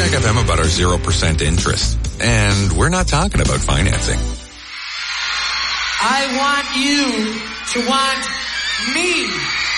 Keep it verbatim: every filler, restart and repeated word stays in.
Classic F M about our zero percent interest. And we're not talking about financing. I want you to want me.